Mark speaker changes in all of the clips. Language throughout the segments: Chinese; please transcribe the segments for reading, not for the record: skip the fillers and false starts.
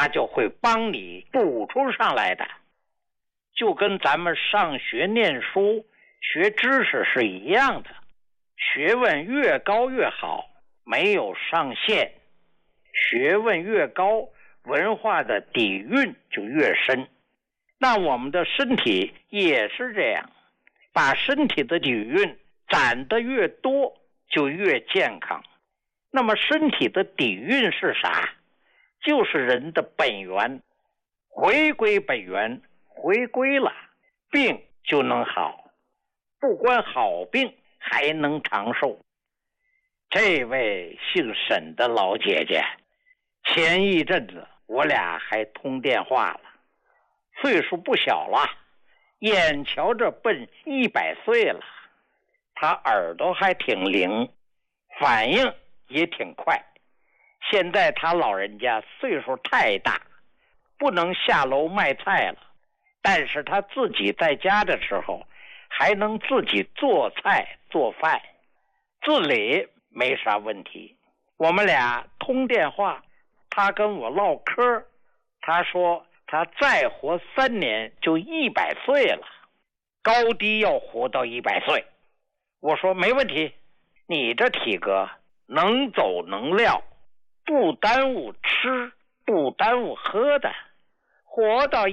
Speaker 1: 它就会帮你补充上来的。就跟咱们上学念书学知识是一样的，学问越高越好，没有上限。学问越高，文化的底蕴就越深。那我们的身体也是这样，把身体的底蕴攒得越多，就越健康。那么身体的底蕴是啥？就是人的本源，回归本源，回归了，病就能好，不光好病，还能长寿。这位姓沈的老姐姐，前一阵子我俩还通电话了，岁数不小了，眼瞧着奔100岁了。她耳朵还挺灵，反应也挺快。现在她老人家岁数太大，不能下楼卖菜了，但是她自己在家的时候还能自己做菜做饭，自理没啥问题。我们俩通电话，她跟我唠嗑，她说她再活3年就100岁了，高低要活到100岁。我说没问题，你这体格能走能撂，不耽误吃，不耽误喝的，活到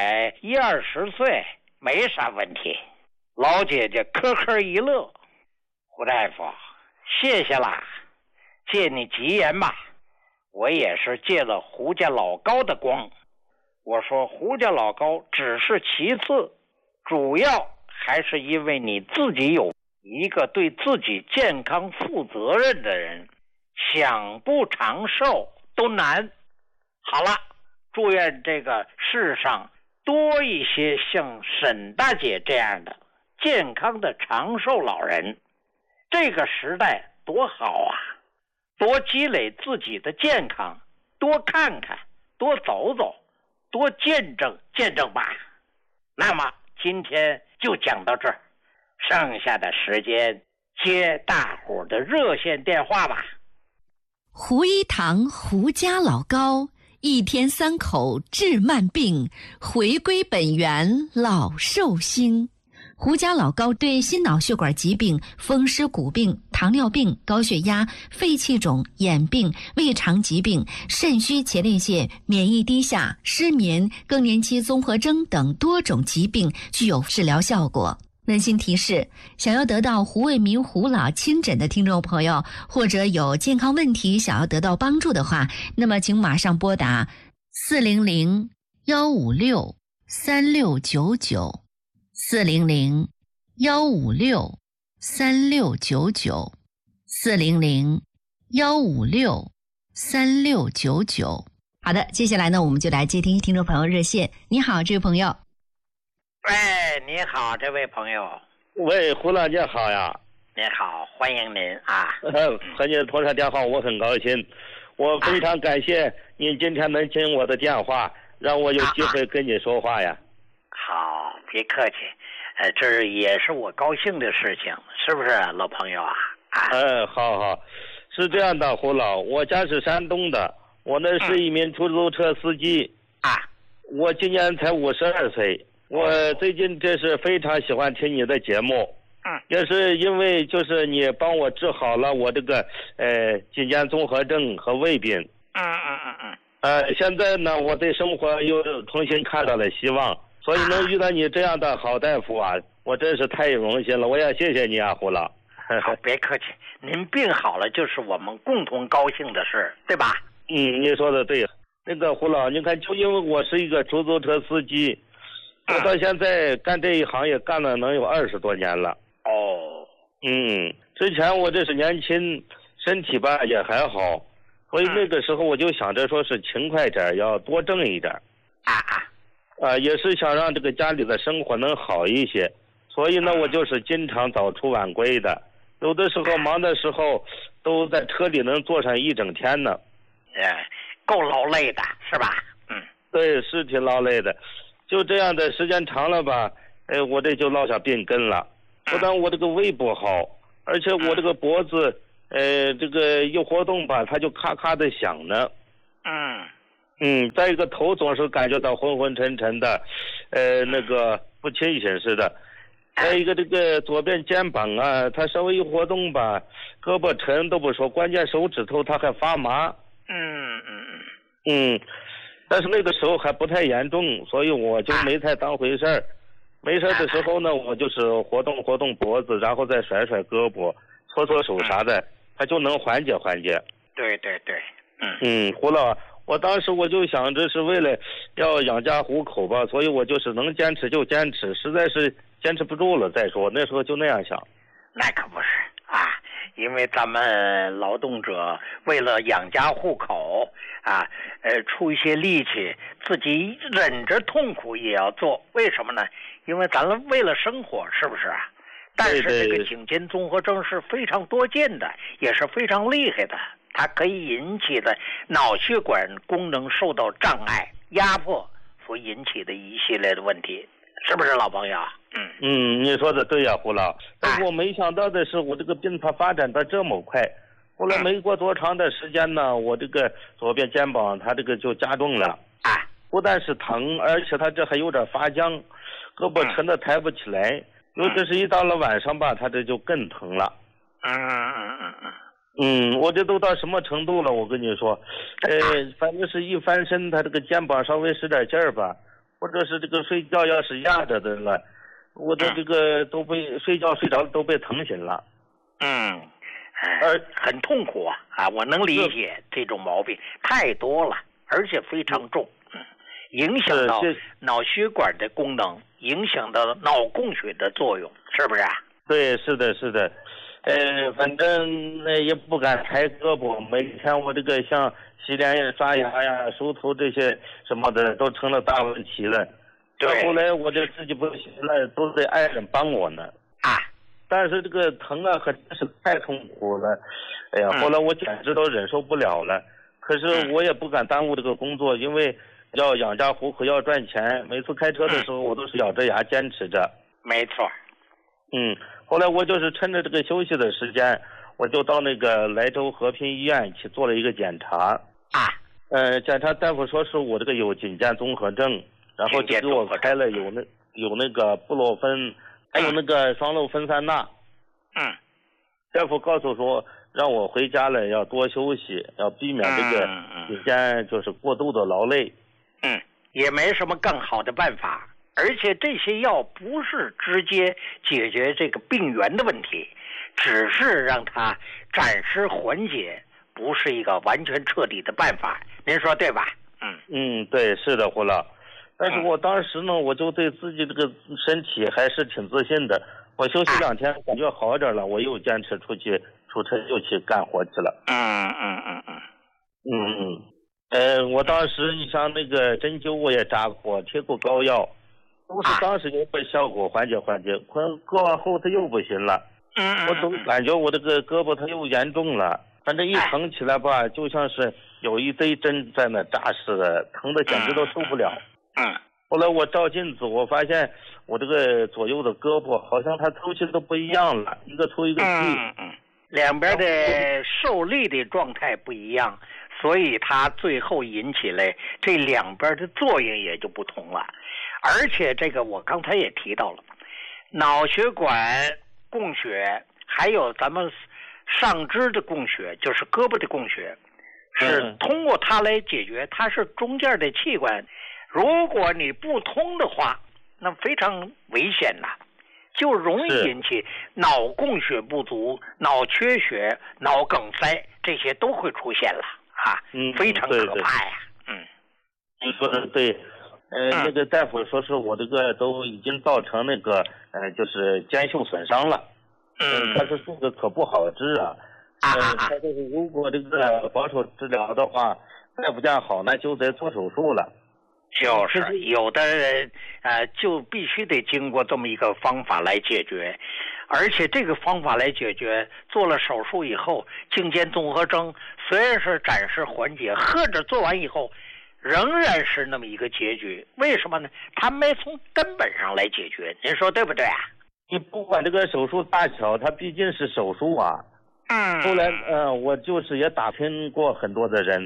Speaker 1: 120岁没啥问题。老姐姐呵呵一乐，胡大夫，谢谢啦，借你吉言吧。我也是借了胡家老高的光。我说胡家老高只是其次，主要还是因为你自己有一个对自己健康负责任的人，想不长寿都难。好了，祝愿这个世上多一些像沈大姐这样的健康的长寿老人。这个时代多好啊，多积累自己的健康，多看看，多走走，多见证见证吧。那么今天就讲到这儿，剩下的时间接大伙的热线电话吧。
Speaker 2: 胡一堂胡家老高，一天3口治慢病，回归本源老寿星。胡家老高对心脑血管疾病、风湿骨病、糖尿病、高血压、肺气肿、眼病、胃肠疾病、肾虚前列腺、免疫低下、失眠、更年期综合征等多种疾病具有治疗效果。温馨提示，想要得到胡卫民胡老亲诊的听众朋友，或者有健康问题想要得到帮助的话，那么请马上拨打400-156-3699 400-156-3699 400-156-3699。好的，接下来呢，我们就来接听听众朋友热线。你好，这位朋友。
Speaker 1: 喂，你好，这位朋友。
Speaker 3: 喂，胡老姐好呀。
Speaker 1: 你好，欢迎您啊。
Speaker 3: 和您通上电话我很高兴，我非常感谢您今天能接我的电话，让我有机会跟你说话呀。
Speaker 1: 好，别客气，这也是我高兴的事情，是不是老朋友啊？
Speaker 3: 好，是这样的，胡老，我家是山东的，我呢是一名出租车司机我今年才52岁。我最近这是非常喜欢听你的节目，也是因为就是你帮我治好了我这个颈肩综合症和胃病。现在呢我对生活又重新看到了希望，所以能遇到你这样的好大夫啊，我真是太荣幸了，我也谢谢你啊，胡老。
Speaker 1: 好，别客气，您病好了就是我们共同高兴的事，对吧？
Speaker 3: 你说的对。那个胡老，你看就因为我是一个出租车司机，我到现在干这一行业干了能有20多年了。之前我这是年轻，身体吧也还好，所以那个时候我就想着说是勤快点，要多挣一点。也是想让这个家里的生活能好一些，所以呢我就是经常早出晚归的，有的时候忙的时候都在车里能坐上一整天呢。
Speaker 1: 够劳累的是吧？
Speaker 3: 对，是挺劳累的。就这样的时间长了吧，我这就落下病根了。不但我这个胃不好，而且我这个脖子，这个一活动吧，它就咔咔的响呢。 再一个头总是感觉到昏昏沉沉的，那个不清醒似的。再一个这个左边肩膀啊，它稍微一活动吧，胳膊沉都不说，关键手指头它还发麻。但是那个时候还不太严重，所以我就没太当回事儿。没事的时候呢，我就是活动活动脖子，然后再甩甩胳膊、搓搓手啥的，它就能缓解缓解。
Speaker 1: 对。
Speaker 3: 胡老，我当时我就想着是为了要养家糊口吧，所以我就是能坚持就坚持，实在是坚持不住了再说。那时候就那样想。
Speaker 1: 那可不是啊，因为咱们劳动者为了养家糊口啊，出一些力气，自己忍着痛苦也要做。为什么呢？因为咱们为了生活，是不是啊？但是这个颈肩综合征是非常多见的，也是非常厉害的。它可以引起的脑血管功能受到障碍、压迫所引起的一系列的问题，是不是老朋友？
Speaker 3: 你说的对呀，胡老。但是我没想到的是，我这个病它发展的这么快。后来没过多长的时间呢，我这个左边肩膀它这个就加重了。不但是疼，而且它这还有点发僵，胳膊沉的抬不起来。尤其是一到了晚上吧，它这就更疼了。我这都到什么程度了？我跟你说，反正是一翻身，他这个肩膀稍微使点劲儿吧，或者是这个睡觉要是压着的了，我的这个都被睡着都被疼醒了。
Speaker 1: 很痛苦啊！我能理解这种毛病太多了，而且非常重，影响到脑血管的功能，影响到脑供血的作用，是不是啊？
Speaker 3: 对，是的。反正也不敢抬胳膊，每天我这个像洗脸呀、刷牙呀、梳头这些什么的都成了大问题了。对。后来我就自己不行了，都得爱人帮我呢。但是这个疼啊，可真是太痛苦了。后来我简直都忍受不了了。可是我也不敢耽误这个工作，因为要养家糊口，要赚钱。每次开车的时候，我都是咬着牙坚持着。
Speaker 1: 没错。
Speaker 3: 后来我就是趁着这个休息的时间，我就到那个莱州和平医院去做了一个检查。检查大夫说是我这个有颈肩综合症，然后就给我开了有那个布洛芬，还有那个双氯芬三钠。大夫告诉说让我回家了要多休息，要避免这个颈肩就是过度的劳累。
Speaker 1: 也没什么更好的办法。而且这些药不是直接解决这个病源的问题，只是让它暂时缓解，不是一个完全彻底的办法。您说对吧？
Speaker 3: 对，是的，胡老。但是我当时呢，我就对自己这个身体还是挺自信的。我休息2天，感觉好点了，我又坚持出车又去干活去了。我当时你像那个针灸我也扎过，贴过膏药。都是当时有点效果，缓解，过完后它又不行了。我总感觉我这个胳膊它又严重了，反正一疼起来吧，就像是有一堆针在那扎似的，疼的简直都受不了。后来我照镜子，我发现我这个左右的胳膊好像它抽筋都不一样了，一个粗一个细。
Speaker 1: 两边的受力的状态不一样，所以它最后引起来这两边的作用也就不同了。而且这个我刚才也提到了，脑血管供血，还有咱们上肢的供血，就是胳膊的供血，是通过它来解决，它是中间的器官。如果你不通的话，那非常危险呐，就容易引起脑供血不足、脑缺血、脑梗塞，这些都会出现了非常可怕呀。
Speaker 3: 你说的对。那个大夫说是我这个都已经造成那个就是肩袖损伤了。但是这个可不好治啊。他就是如果这个保守治疗的话，再不见好，那就得做手术了。
Speaker 1: 就是有的人就必须得经过这么一个方法来解决，而且这个方法来解决，做了手术以后，颈肩综合征虽然是暂时缓解，或者做完以后仍然是那么一个结局。为什么呢？他没从根本上来解决，您说对不对啊？
Speaker 3: 你不管这个手术大小，它毕竟是手术啊。后来我就是也打听过很多的人，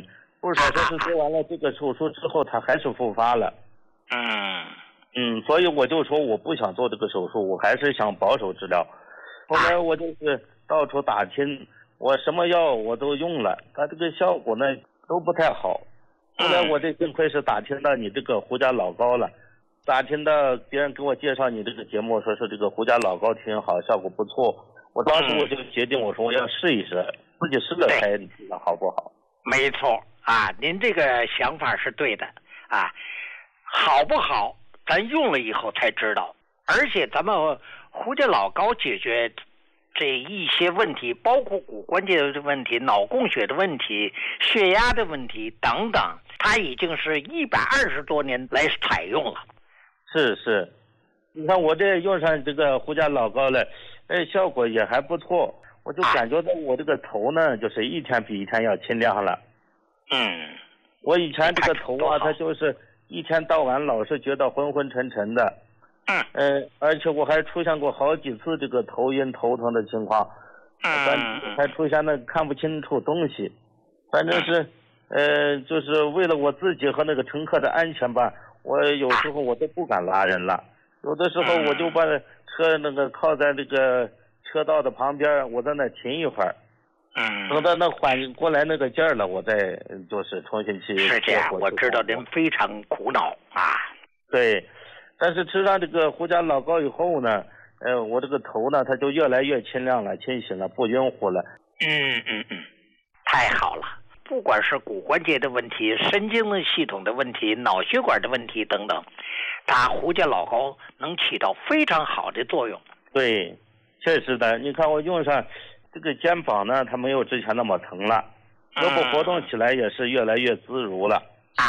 Speaker 3: 不少说是做完了这个手术之后，他还是复发了。所以我就说我不想做这个手术，我还是想保守治疗。后来我就是到处打听，我什么药我都用了，它这个效果呢都不太好。后来我这幸亏是打听到你这个胡家老膏了，打听到别人给我介绍你这个节目，说是这个胡家老膏挺好，效果不错。我当时我就决定，我说我要试一试，自己试了才知道好不好。
Speaker 1: 没错啊，您这个想法是对的啊，好不好咱用了以后才知道。而且咱们胡家老膏解决这一些问题，包括骨关节的问题、脑供血的问题、血压的问题等等，它已经是120多年来采用了。
Speaker 3: 是，你看我这用上这个胡家老膏了，效果也还不错。我就感觉到我这个头呢，就是一天比一天要清亮了。我以前这个头啊，它就是一天到晚老是觉得昏昏沉沉的。而且我还出现过好几次这个头晕头疼的情况，还出现了看不清楚东西。反正是，就是为了我自己和那个乘客的安全吧，我有时候我都不敢拉人了。有的时候我就把车那个靠在这个车道的旁边，我在那停一会儿。等到那缓过来那个劲儿了，我再就是重新去。
Speaker 1: 是这样，我知道您非常苦恼啊。
Speaker 3: 对。但是吃上这个胡家老膏以后呢，我这个头呢，它就越来越清亮了、清醒了，不晕乎了。
Speaker 1: 太好了！不管是骨关节的问题、神经系统的问题、脑血管的问题等等，它胡家老膏能起到非常好的作用。
Speaker 3: 对，确实的。你看我用上这个肩膀呢，它没有之前那么疼了，胳膊活动起来也是越来越自如了。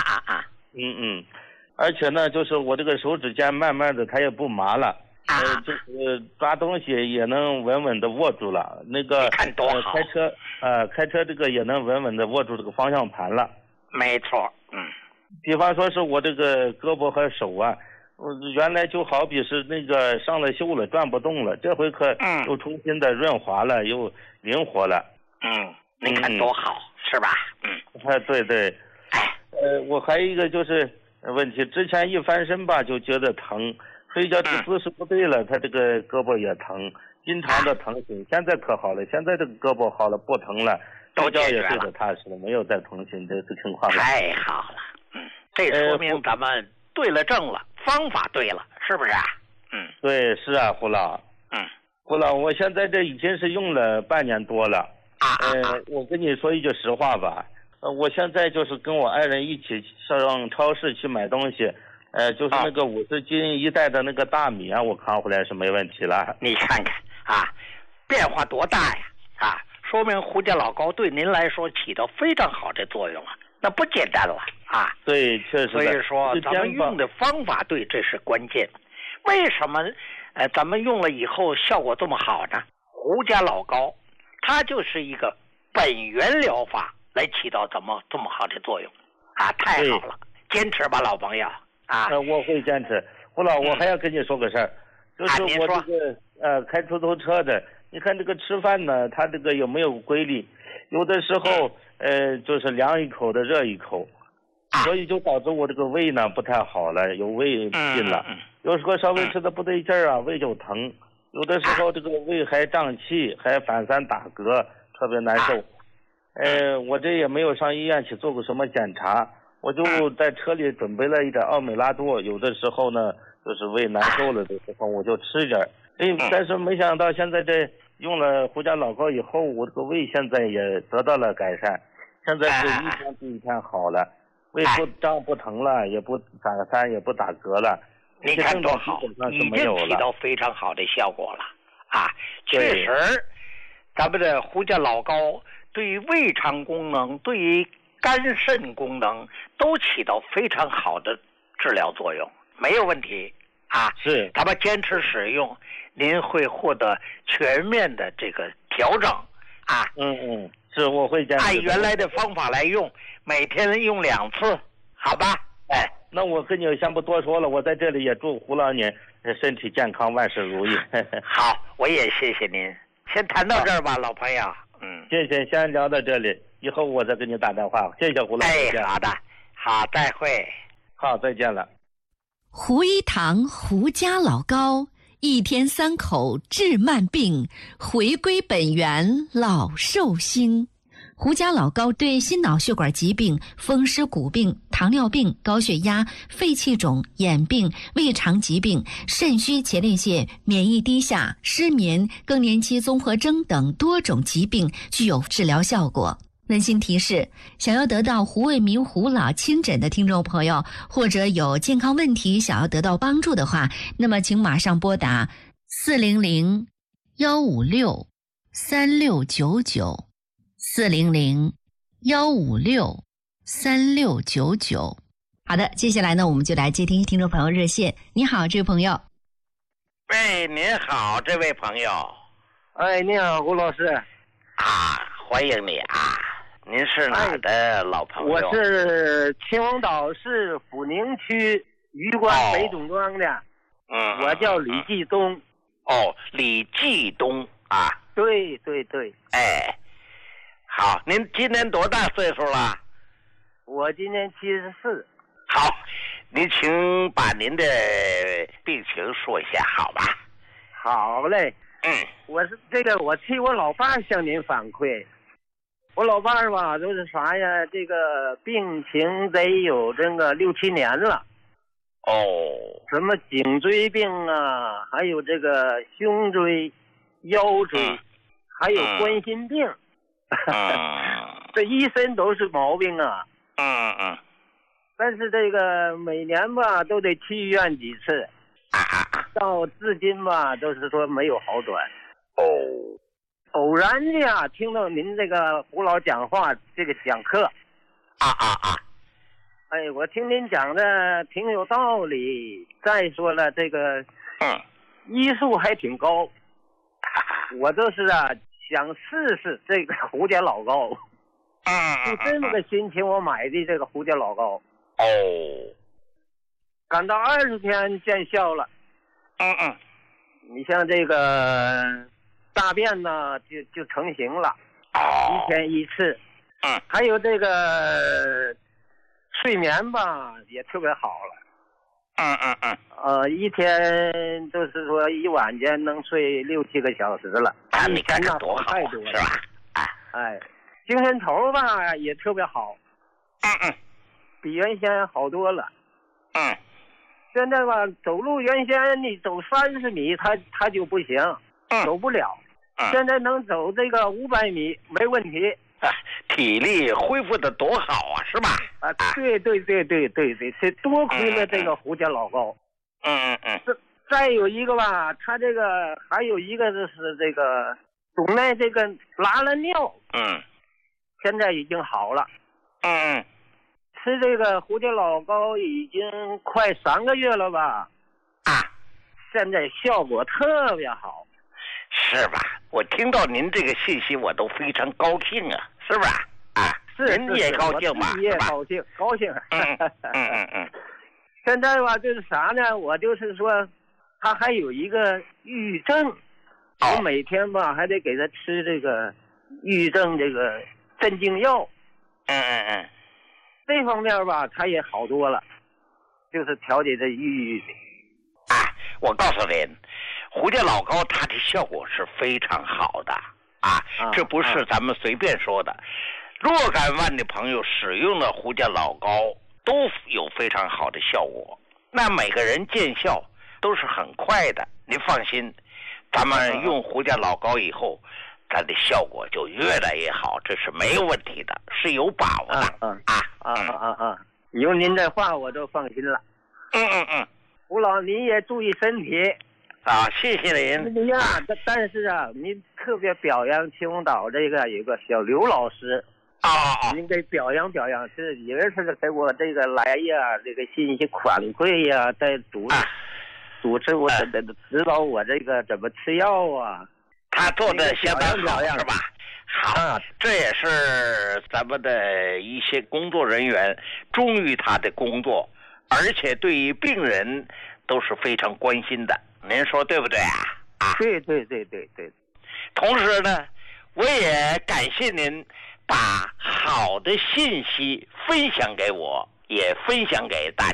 Speaker 3: 而且呢，就是我这个手指尖慢慢的它也不麻了，就是抓东西也能稳稳的握住了。那个开车这个也能稳稳的握住这个方向盘了。
Speaker 1: 没错，
Speaker 3: 比方说是我这个胳膊和手啊，原来就好比是那个上了锈了，转不动了，这回可又重新的润滑了，又灵活了。
Speaker 1: 你看多好，是吧？
Speaker 3: 对。我还有一个就是问题，之前一翻身吧就觉得疼，睡觉这姿势不对了，他这个胳膊也疼，经常的疼醒。现在可好了，现在这个胳膊好了，不疼了，睡觉也睡得踏实了，没有再疼醒这情况了。
Speaker 1: 太好了，这说明咱们对了症了，方法对了，是不是啊？
Speaker 3: 对，是啊，胡老。胡老，我现在这已经是用了半年多了。我跟你说一句实话吧。我现在就是跟我爱人一起上超市去买东西，就是那个50斤一袋的那个大米啊，我扛回来是没问题了。
Speaker 1: 你看看啊，变化多大呀！说明胡家老膏对您来说起到非常好的作用了，那不简单了啊！
Speaker 3: 对，确实。
Speaker 1: 所以说咱们用的方法对，这是关键。为什么咱们用了以后效果这么好呢？胡家老膏它就是一个本源疗法。来起到这么好的作用，太好了！坚持吧，老朋友啊！
Speaker 3: 我会坚持。胡老，我还要跟你说个事儿，就是我这个开出租车的，你看这个吃饭呢，它这个有没有规律？有的时候就是凉一口的热一口，所以就导致我这个胃呢不太好了，有胃病了。有时候稍微吃的不对劲儿啊，胃就疼；有的时候这个胃还胀气，还反酸打嗝，特别难受。我这也没有上医院去做过什么检查，我就在车里准备了一点奥美拉多，有的时候呢就是胃难受了的时候我就吃点。但是没想到现在这用了胡家老膏以后，我这个胃现在也得到了改善，现在是一天比一天好了，胃不胀不疼了，也不反酸也不打嗝了。
Speaker 1: 你看多好，已经起到非常好的效果了确实，咱们的胡家老膏对于胃肠功能、对于肝肾功能都起到非常好的治疗作用，没有问题
Speaker 3: 是，
Speaker 1: 咱们坚持使用，您会获得全面的这个调整
Speaker 3: 是，我会坚持
Speaker 1: 按原来的方法来用，每天用2次，好吧？
Speaker 3: 那我跟你先不多说了，我在这里也祝胡老您身体健康，万事如意。
Speaker 1: 好，我也谢谢您。先谈到这儿吧，老朋友。
Speaker 3: 谢谢，先聊到这里。 以后我再给你打电话。谢谢胡老师。
Speaker 1: 好的，好，再会。
Speaker 3: 好，再见了。
Speaker 2: 胡一堂胡家老高，一天3口治慢病，回归本源老寿星。胡家老高对心脑血管疾病、风湿骨病、糖尿病、高血压、肺气肿、眼病、胃肠疾病、肾虚前列腺、免疫低下、失眠、更年期综合征等多种疾病具有治疗效果。温馨提示：想要得到胡卫民胡老亲诊的听众朋友，或者有健康问题想要得到帮助的话，那么请马上拨打400-156-3699，400-156-3699。好的，接下来呢，我们就来接听听众朋友热线。你好，这位朋友。
Speaker 1: 喂，您好，这位朋友。
Speaker 3: 哎，你好，胡老师。
Speaker 1: 欢迎你啊！您是哪儿的老朋友？
Speaker 3: 我是秦皇岛市阜宁区榆关北总庄的。我叫李继东。
Speaker 1: 李继东啊。
Speaker 3: 对。
Speaker 1: 好，您今年多大岁数了？
Speaker 3: 我今年74。
Speaker 1: 好，您请把您的病情说一下，好吧？
Speaker 3: 好嘞。我替我老伴向您反馈。我老伴儿吧，都是啥呀？这个病情得有这个6、7年了。什么颈椎病啊，还有这个胸椎、腰椎，还有冠心病。这一身都是毛病啊。但是这个每年吧，都得去医院几次。到至今吧，都是说没有好转。偶然的听到您这个胡老讲话，这个讲课。我听您讲的挺有道理。再说了，这个医术还挺高。我就是想试试这个胡家老高。就这么个心情，我买的这个胡家老高。赶到20天见效了。你像这个大便呢，就成型了，1天1次。还有这个睡眠吧，也特别好了。一天都是说一晚间能睡6、7个小时了。
Speaker 1: 你看这多好，
Speaker 3: 太多了，
Speaker 1: 是吧？
Speaker 3: 精神头吧也特别好。比原先好多了。现在吧，走路原先你走30米，他就不行，走不了。现在能走这个500米没问题。
Speaker 1: 体力恢复的多好啊，是吧？
Speaker 3: 对，是多亏了这个胡家老高。再有一个吧，他这个还有一个就是这个总奈这个拉了尿。现在已经好了。吃这个胡家老高已经快3个月了吧。现在效果特别好。
Speaker 1: 是吧？我听到您这个信息，我都非常高兴啊，是吧？您也高兴吧？
Speaker 3: 我也高兴。现在吧，就是啥呢？我就是说，他还有一个抑郁症，我每天吧还得给他吃这个抑郁症这个镇静药。这方面吧，他也好多了，就是调节这抑郁。
Speaker 1: 我告诉您，胡家老高它的效果是非常好的这不是咱们随便说的。若干万的朋友使用了胡家老高都有非常好的效果，那每个人见效都是很快的。您放心，咱们用胡家老高以后，它的效果就越来越好，这是没有问题的，是有把握的。
Speaker 3: 有您这话我都放心了。胡老，您也注意身体。
Speaker 1: 谢谢您。
Speaker 3: 但是您特别表扬秦皇岛这个有个小刘老师。您给表扬表扬，是也是给我这个来呀，这个信息反馈呀，在主持我指导我这个怎么吃药啊。
Speaker 1: 他做的相当好，是吧？好，这也是咱们的一些工作人员忠于他的工作，而且对于病人都是非常关心的。您说对不对啊？
Speaker 3: 对。
Speaker 1: 同时呢，我也感谢您把好的信息分享给我，也分享给大